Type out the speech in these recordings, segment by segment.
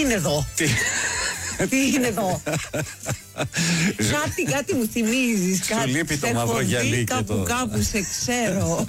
είναι εδώ? Τι είναι εδώ? Κάτι μου θυμίζεις. Σου λείπει το μαύρο γυαλί και το... Κάπου σε ξέρω.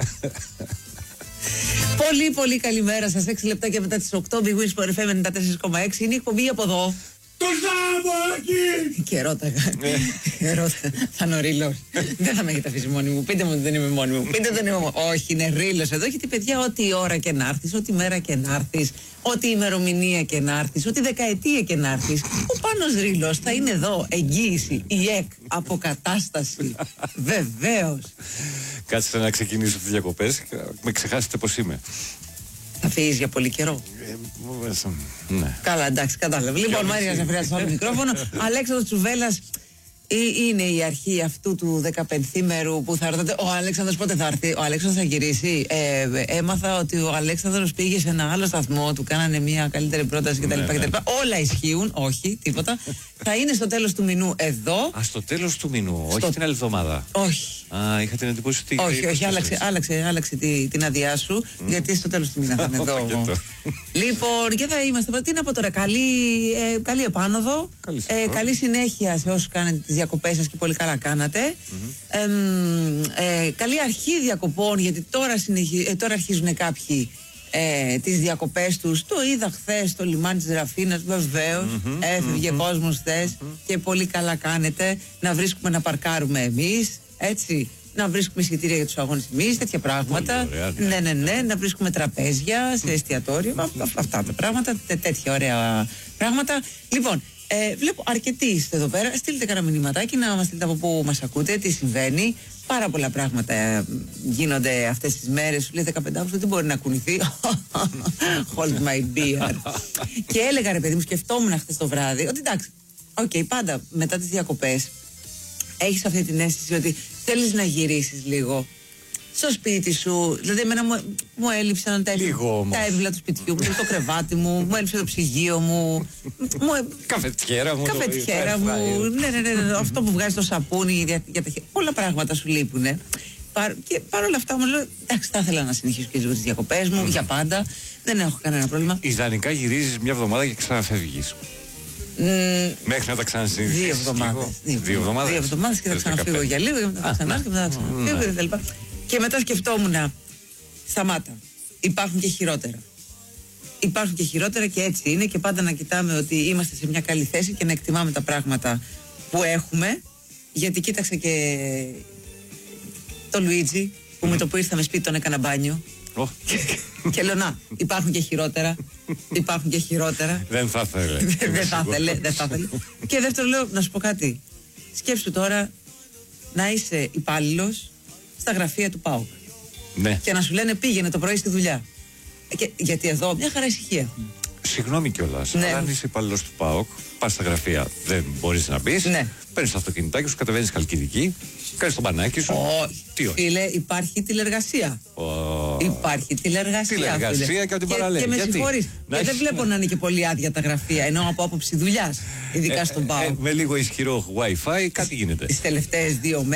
Πολύ πολύ καλημέρα σας. 6 λεπτάκια μετά τις 8. Big Wins for FM 94,6. Είναι η εκπομπή από εδώ. Το Σάββατο! Και ρώταγα. Θα είναι ο Ρήλος. Δεν θα με έχετε αφήσει μόνη μου. Πείτε μου ότι δεν είμαι μόνη μου. Πείτε ότι δεν είμαι. Όχι, είναι Ρήλος εδώ. Γιατί παιδιά, ό,τι ώρα και να έρθεις, ό,τι μέρα και να έρθεις, ό,τι ημερομηνία και να έρθεις, ό,τι δεκαετία και να έρθεις, ο Πάνος Ρήλος θα είναι εδώ. Εγγύηση, η ΕΚ, αποκατάσταση. Βεβαίως. Κάτσε να ξεκινήσω τις διακοπές και με ξεχάσετε πως είμαι. Θα φύγεις για πολύ καιρό. Ναι. Καλά, εντάξει, κατάλαβα. Λοιπόν, Μάρια Ζαφυριά στο άλλο μικρόφωνο. Αλέξανδρος Τσουβέλλας είναι η αρχή αυτού του 15ήμερου που θα ρωτάτε. Ο Αλέξανδρος πότε θα έρθει? Ο Αλέξανδρος θα γυρίσει. Έμαθα ότι ο Αλέξανδρος πήγε σε ένα άλλο σταθμό, του κάνανε μια καλύτερη πρόταση κτλ. Όλα ισχύουν, όχι, τίποτα. Θα είναι στο τέλος του μηνού εδώ. Α, στο τέλος του μηνού, όχι την άλλη εβδομάδα. Όχι. Α, είχα την εντύπωση ότι. Όχι, άλλαξε την άδειά σου, γιατί στο τέλος του μήνα θα είναι εδώ. Λοιπόν, και θα είμαστε. Τι να πω τώρα, καλή επάνωδο. Καλή συνέχεια σε όσους κάνετε τις διακοπές σας και πολύ καλά κάνατε. Καλή αρχή διακοπών, γιατί τώρα αρχίζουν κάποιοι τις διακοπές τους. Το είδα χθες στο λιμάνι της Ραφίνας, βεβαίως. Έφευγε κόσμος χθες και πολύ καλά κάνετε. Να βρίσκουμε να παρκάρουμε εμείς, έτσι. Να βρίσκουμε εισιτήρια για τους αγώνες εμείς, τέτοια πράγματα. Ναι, να βρίσκουμε τραπέζια σε εστιατόριο. Αυτά τα πράγματα, τέτοια ωραία πράγματα. Λοιπόν, βλέπω αρκετοί είστε εδώ πέρα. Στείλτε κανένα μηνυματάκι να μας στείλετε από πού μας ακούτε, τι συμβαίνει. Πάρα πολλά πράγματα γίνονται αυτές τις μέρες. Σου λέει 15 Αύγουστο, τι μπορεί να κουνηθεί? Hold my beer. Και έλεγα, ρε παιδί μου, σκεφτόμουν χθες το βράδυ ότι εντάξει, πάντα μετά τις διακοπές έχεις αυτή την αίσθηση ότι θέλεις να γυρίσεις λίγο στο σπίτι σου. Δηλαδή, εμένα μου έλειψαν τα έπιπλα του σπιτιού μου, το κρεβάτι μου έλειψε το ψυγείο μου. Καφετιέρα μου. Ναι, αυτό που βγάζει το σαπούνι για τα χέρια. Πολλά πράγματα σου λείπουν. Και παρόλα αυτά όμως λέω, εντάξει, θα ήθελα να συνεχίσω και τις διακοπές μου για πάντα. Δεν έχω κανένα πρόβλημα. Ιδανικά γυρίζεις μια εβδομάδα και ξαναφεύγεις. Μέχρι να τα ξανασυνηθίσεις. 2 εβδομάδες. 2 εβδομάδες Και θα ξαναφύγω για λίγο και μετά θα ξανάρθω και μετά θα ξαναφύγω κτλ. Και μετά σκεφτόμουν, σταμάτα. Υπάρχουν και χειρότερα και έτσι είναι, και πάντα να κοιτάμε ότι είμαστε σε μια καλή θέση και να εκτιμάμε τα πράγματα που έχουμε. Γιατί κοίταξε και το Λουίτζι που με το που ήρθαμε σπίτι τον έκανα μπάνιο. Και λέω, να, υπάρχουν και χειρότερα. Δεν θα ήθελε. Δεν θα ήθελε. Και δεύτερο, λέω, να σου πω κάτι. Σκέψου τώρα να είσαι υπάλληλος στα γραφεία του ΠΑΟΚ. Ναι. Και να σου λένε πήγαινε το πρωί στη δουλειά. Γιατί εδώ μια χαρά ησυχία έχουμε. Συγγνώμη κιόλας. Ναι. Αν είσαι υπάλληλος του ΠΑΟΚ, πας στα γραφεία, δεν μπορείς να μπεις. Ναι. Παίρνεις το αυτοκινητάκι σου, κατεβαίνεις Χαλκιδική, κάνεις το μπανάκι σου. Τι όχι. Φίλε, υπάρχει τηλεργασία. Υπάρχει τηλεργασία. Τηλεργασία και ό,τι παραλέει. Και με συγχωρείς. Και δεν βλέπω να είναι και πολύ άδεια τα γραφεία, ενώ από άποψη δουλειάς, ειδικά στον ΠΑΟΚ. Με λίγο ισχυρό Wi-Fi, κάτι γίνεται. Τις τελευταίες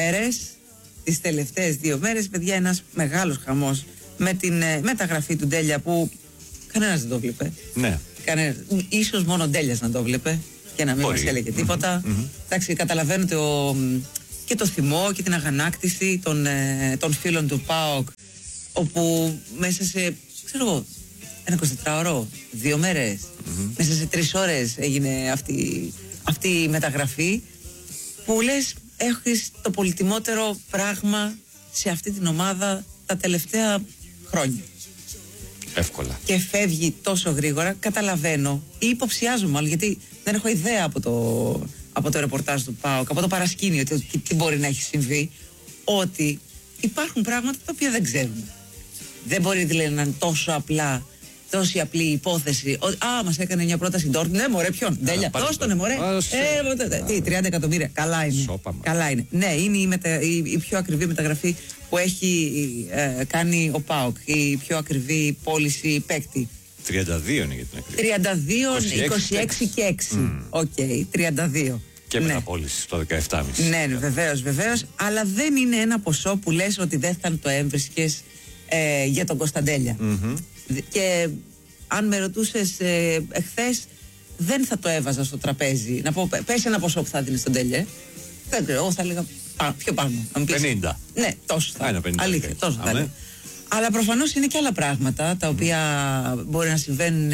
2 μέρες, παιδιά, ένας μεγάλος χαμός με την μεταγραφή του Ντέλια που κανένας δεν το βλέπε. Ναι. Ίσως μόνο ο Ντέλιας να το βλέπε και να μην μας έλεγε τίποτα. Εντάξει, καταλαβαίνω και το θυμό και την αγανάκτηση των φίλων του ΠΑΟΚ, όπου μέσα σε, ξέρω εγώ, ένα 24ωρο, 2 μέρες, μέσα σε 3 ώρες έγινε αυτή η μεταγραφή, που λες, έχεις το πολυτιμότερο πράγμα σε αυτή την ομάδα τα τελευταία χρόνια. Εύκολα. Και φεύγει τόσο γρήγορα. Καταλαβαίνω ή υποψιάζομαι μάλλον, γιατί δεν έχω ιδέα από το ρεπορτάζ του ΠΑΟΚ, από το παρασκήνιο, τι μπορεί να έχει συμβεί, ότι υπάρχουν πράγματα τα οποία δεν ξέρουμε. Δεν μπορεί δηλαδή να είναι τόση απλή υπόθεση. Μας έκανε μια πρόταση Ντόρτ. Ναι, μωρέ, ποιον? Ντέλια. Δώσ' τον, μωρέ. 30 εκατομμύρια. Καλά είναι. Ναι, είναι η πιο ακριβή μεταγραφή που έχει κάνει ο ΠΑΟΚ. Η πιο ακριβή πώληση παίκτη. 32 είναι για την ακριβή. 32, 26 και 6. Οκ, 32. Και μεταπώληση το 17,5. Ναι, βεβαίως. Αλλά δεν είναι ένα ποσό που λες ότι δεν θα το έβρισκες για τον Κωνσταντέλια. Και αν με ρωτούσες εχθές, δεν θα το έβαζα στο τραπέζι. Να πω, πες ένα ποσό που θα δίνει στον Τέλεια. Δεν ξέρω, εγώ θα έλεγα πιο πάνω. 50. Ναι, τόσο θα έλεγα. Αλήθεια, τόσο θα έλεγα. Ναι. Αλλά προφανώς είναι και άλλα πράγματα τα οποία μπορεί να συμβαίνουν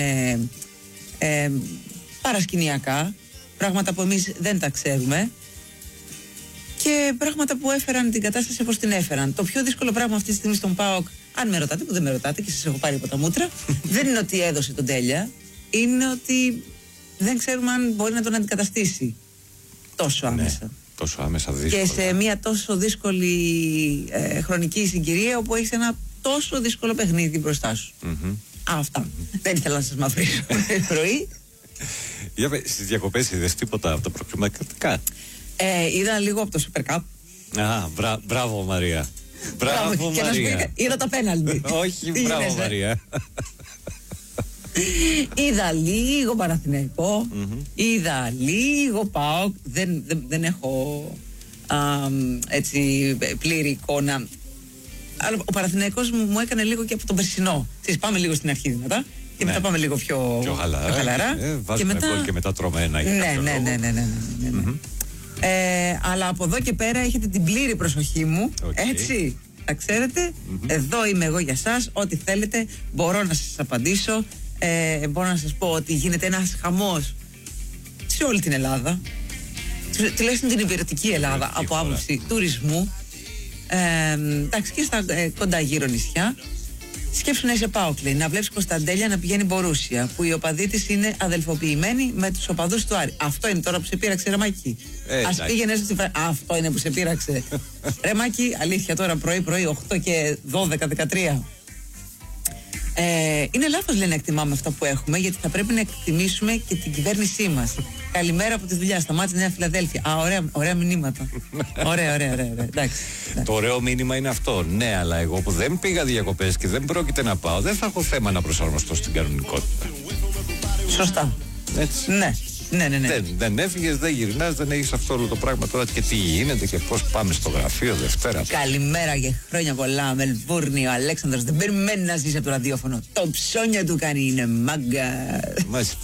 παρασκηνιακά. Πράγματα που εμείς δεν τα ξέρουμε. Και πράγματα που έφεραν την κατάσταση όπως την έφεραν. Το πιο δύσκολο πράγμα αυτή τη στιγμή στον ΠΑΟΚ, αν με ρωτάτε, που δεν με ρωτάτε και σας έχω πάρει από τα μούτρα, δεν είναι ότι έδωσε τον Τέλεια. Είναι ότι δεν ξέρουμε αν μπορεί να τον αντικαταστήσει τόσο άμεσα. Ναι, τόσο άμεσα δύσκολα. Και σε μια τόσο δύσκολη χρονική συγκυρία όπου έχεις ένα τόσο δύσκολο παιχνίδι μπροστά σου. Αυτά. Δεν ήθελα να σας μαυρίσω πρωί. Στις διακοπές είδες τίποτα από τα προκριματικά? Είδα λίγο από το Super Cup. Μπράβο Μαρία. Μπράβο και Μαρία. Να σου είδα τα πέναλτι. Όχι, μπράβο Μαρία. Είδα λίγο Παναθηναϊκό, είδα λίγο ΠΑΟΚ. Δεν έχω έτσι πλήρη εικόνα. Αλλά ο Παναθηναϊκός μου έκανε λίγο και από τον περσινό. Πάμε λίγο στην αρχή δυνατά και μετά πάμε λίγο πιο χαλαρά. Βάζουμε γκολ και μετά τρώμε ένα. Ναι. Αλλά από εδώ και πέρα έχετε την πλήρη προσοχή μου. Έτσι, τα ξέρετε. Εδώ είμαι εγώ για σας. Ό,τι θέλετε μπορώ να σας απαντήσω. Μπορώ να σας πω ότι γίνεται ένας χαμός σε όλη την Ελλάδα, τουλάχιστον την υπηρετική Ελλάδα, από άποψη τουρισμού. Εντάξει, και στα κοντά γύρω νησιά. Σκέψου να είσαι ΠΑΟΚ, λέει, να βλέπεις Κωνσταντέλια να πηγαίνει Μπορούσια, που οι οπαδοί της είναι αδελφοποιημένοι με τους οπαδούς του Άρη. Αυτό είναι τώρα που σε πείραξε, ρε Μάκη. Ας πήγαινε στη αυτό είναι που σε πείραξε. Ρε Μάκη, αλήθεια τώρα πρωί 8 και 12-13. Είναι λάθος, λέει, να εκτιμάμε αυτά που έχουμε, γιατί θα πρέπει να εκτιμήσουμε και την κυβέρνησή μας. Καλημέρα από τη δουλειά. Σταμάτησε Νέα Φιλαδέλφια. Ωραία μηνύματα. Ωραία. Εντάξει. Το ωραίο μήνυμα είναι αυτό. Ναι, αλλά εγώ που δεν πήγα διακοπές και δεν πρόκειται να πάω, δεν θα έχω θέμα να προσαρμοστώ στην κανονικότητα. Σωστά. Έτσι. Ναι. Δεν έφυγες, δεν γυρνάς, δεν έχεις αυτό όλο το πράγμα τώρα και τι γίνεται και πώς πάμε στο γραφείο Δευτέρα. Καλημέρα και χρόνια πολλά. Μελβούρνη, ο Αλέξανδρος δεν περιμένει να ζήσει από το ραδιόφωνο. Το ψώνια του κάνει, είναι μάγκα.